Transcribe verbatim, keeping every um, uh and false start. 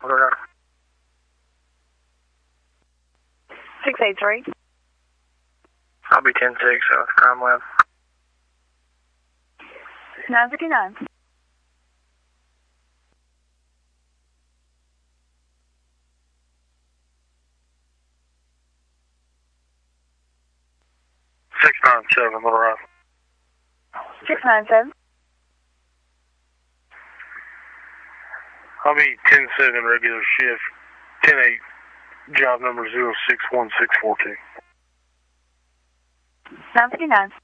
six eight three. I'll be ten six, South Crime Lab. nine fifty-nine. six nine seven, Little Rock. six nine seven. I'll be ten seven regular shift, ten eight, job number zero six one six four two. nine fifty-nine.